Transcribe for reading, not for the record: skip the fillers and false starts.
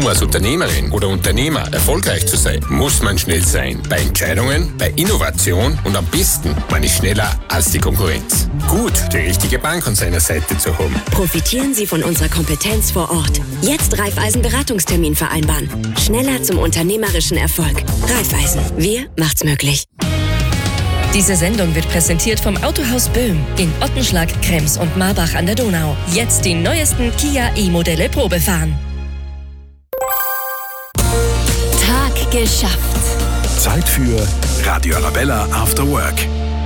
als Unternehmerin oder Unternehmer erfolgreich zu sein, muss man schnell sein. Bei Entscheidungen, bei Innovation und am besten, man ist schneller als die Konkurrenz. Gut, die richtige Bank an seiner Seite zu haben. Profitieren Sie von unserer Kompetenz vor Ort. Jetzt Raiffeisen Beratungstermin vereinbaren. Schneller zum unternehmerischen Erfolg. Raiffeisen. Wir macht's möglich. Diese Sendung wird präsentiert vom Autohaus Böhm in Ottenschlag, Krems und Marbach an der Donau. Jetzt die neuesten Kia E-Modelle Probefahren. Tag geschafft. Zeit für Radio Arabella After Work.